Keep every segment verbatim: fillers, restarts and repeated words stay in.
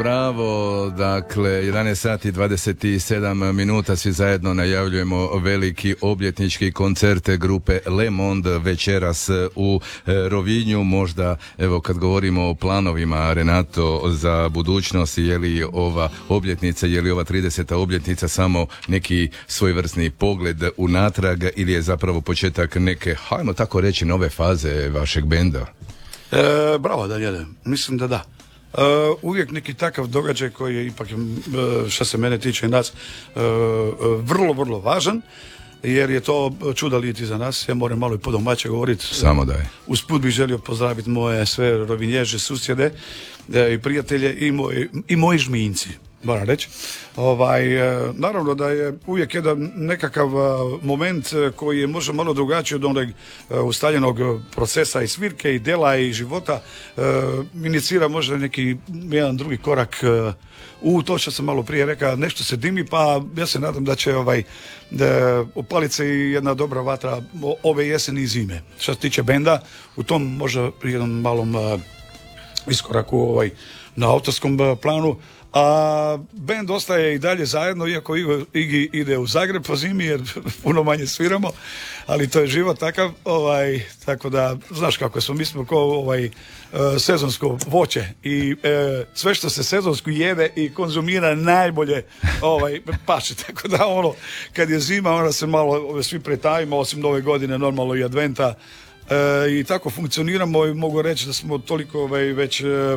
Bravo, dakle, jedanaest sati dvadeset sedam minuta, svi zajedno najavljujemo veliki obljetnički koncert grupe Le Monde večeras u Rovinju. Možda, evo, kad govorimo o planovima, Renato, za budućnost, je li ova obljetnica, je li ova trideseta obljetnica samo neki svojevrsni pogled unatrag ili je zapravo početak neke, hajmo tako reći, nove faze vašeg benda? E, bravo, Daniele, mislim da da. Uh, uvijek neki takav događaj koji je ipak, uh, što se mene tiče i nas, uh, uh, vrlo, vrlo važan, jer je to čuda liti za nas. Ja moram malo i po domaće govoriti. Samo daj. Usput bih želio pozdraviti moje sve rovinježe, susjede i prijatelje i moji, i moji žminci, moram reći. Ovaj, naravno da je uvijek jedan nekakav moment koji je možda malo drugačiji od onog ustaljenog procesa i svirke i dela i života, inicira možda neki jedan drugi korak u to što sam malo prije rekao, nešto se dimi, pa ja se nadam da će ovaj da upalit se i jedna dobra vatra ove jeseni i zime. Što se tiče benda, u tom možda jednom malom iskoraku ovaj, na autorskom planu, a bend ostaje i dalje zajedno, iako Igi ide u Zagreb po zimi jer puno manje sviramo, ali to je život takav, ovaj, tako da znaš kako smo, mi smo kao ovaj, sezonsko voće i e, sve što se sezonsko jede i konzumira najbolje ovaj, paše, tako da ono, kad je zima onda se malo svi pretajimo, osim nove godine normalno i adventa. E, i tako funkcioniramo i mogu reći da smo toliko ovaj, već e, e,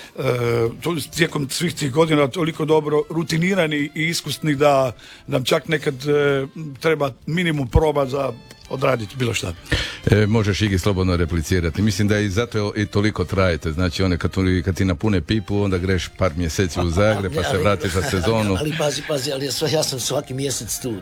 to, tijekom svih tih godina toliko dobro rutinirani i iskusni da nam čak nekad e, treba minimum proba za odraditi bilo šta. E, možeš, Igi, slobodno replicirati. Mislim da i zato i toliko trajete. Znači, one kad, kad ti napune pipu, onda greš par mjeseci u Zagreb, pa se vratiš za sezonu. Ali pazi, pazi, ali ja sam svaki mjesec tu.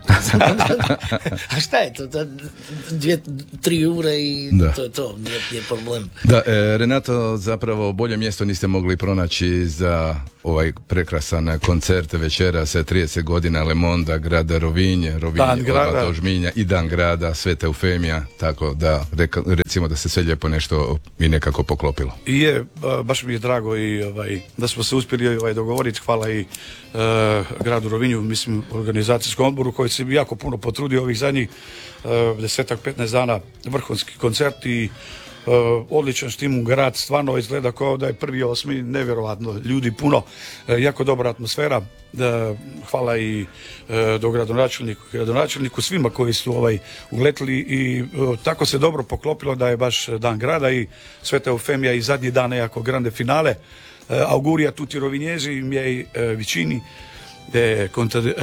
A šta je to? to dvije, tri ure i da. To je to, nije, nije problem. Da, e, Renato, zapravo bolje mjesto niste mogli pronaći za ovaj prekrasan koncert večeras, trideset godina Le Monda, grada Rovinje, Rovinje, Oba Žminja i Dan grada, Sveta Eufemija, tako da reka, recimo da se sve lijepo nešto i nekako poklopilo. I je, baš mi je drago i ovaj, da smo se uspjeli ovaj, dogovoriti, hvala i uh, gradu Rovinju, mislim organizacijskom odboru koji se jako puno potrudio ovih zadnjih uh, desetak, petnaest dana, vrhunski koncert i Uh, odličan štim, grad stvarno izgleda kao da je prvi osmi, nevjerovatno, ljudi puno, uh, jako dobra atmosfera, uh, hvala i uh, do gradonačelniku, gradonačelniku, svima koji su ovaj uletili i uh, tako se dobro poklopilo da je baš Dan grada i Sveta Eufemija i zadnji dan nekako grande finale, uh, augurija tutti rovinjesi, miei uh, vicini. De, conta, eh,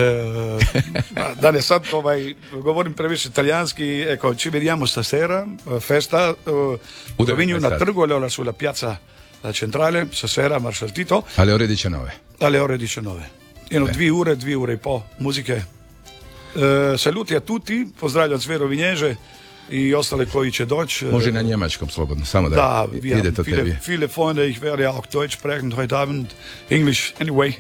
da ne sad ovaj, govorim previše italijanski, ecco, ci vediamo stasera, festa uh, u Rovinju na trgu, allora sulla piazza centrale, stasera, Marshal Tito. Alle ore diciannove. Alle ore diciannove. Eno, dvije ure, dvije ure i po muzike. Eh, saluti a tutti, pozdravljam sve rovinježe i ostale koji će doći. Može na njemačkom slobodno, samo da, da ide to tebi. Viele Freunde, ich werde ja auch Deutsch sprechen heute Abend, English, anyway.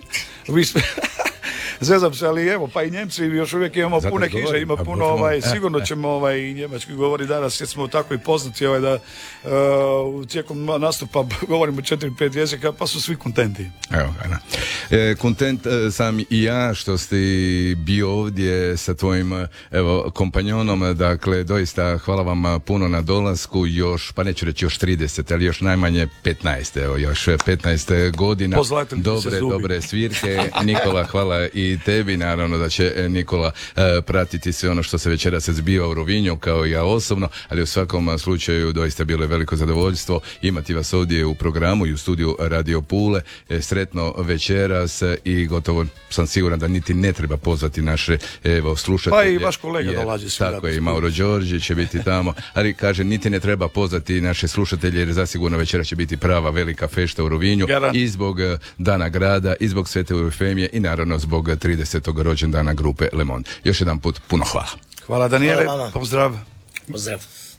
Zezam se, ali evo, pa i Njemci još uvijek imamo zato pune kiše, ima puno, ovaj, sigurno ćemo ovaj, i njemački govori danas, jer smo tako i poznati ovaj, da uh, tijekom nastupa govorimo četiri pet jezika, pa su svi kontenti. Evo ga, e, kontent sam i ja što ste bio ovdje sa tvojim evo, kompanjonom, dakle, doista hvala vam puno na dolasku, još, pa neću reći još trideset, ali još najmanje petnaest, evo, još petnaest godina, dobre, dobre svirke. Nikola, hvala i tebi, naravno da će Nikola e, pratiti sve ono što se večeras zbiva u Rovinju, kao i ja osobno, ali u svakom slučaju doista bilo je veliko zadovoljstvo imati vas ovdje u programu i u studiju Radio Pule. E, sretno večeras i gotovo sam siguran da niti ne treba pozvati naše evo slušatelje. Pa i vaš kolega dolazi svi. Tako je, i Mauro Đorđe će biti tamo, ali kaže niti ne treba pozvati naše slušatelje jer zasigurno večera će biti prava velika fešta u Rovinju. Garan. I zbog Dana grada, i zbog Svete Eufemije i naravno zbog tridesetog rođendana grupe Le Monde. Još jedan put puno hvala. Hvala Daniele, pozdrav. Pozdrav.